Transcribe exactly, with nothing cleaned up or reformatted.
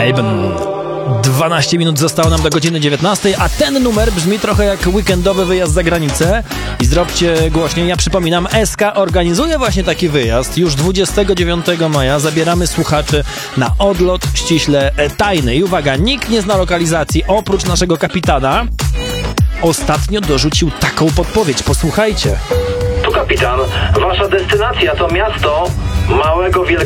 Haven. dwanaście minut zostało nam do godziny dziewiętnastej, a ten numer brzmi trochę jak weekendowy wyjazd za granicę. I zrobcie głośniej, ja przypominam, S K organizuje właśnie taki wyjazd. Już dwudziestego dziewiątego maja zabieramy słuchaczy na odlot ściśle tajny. I uwaga, nikt nie zna lokalizacji oprócz naszego kapitana. Ostatnio dorzucił taką podpowiedź, posłuchajcie. Tu kapitan, wasza destynacja to miasto małego wielkiego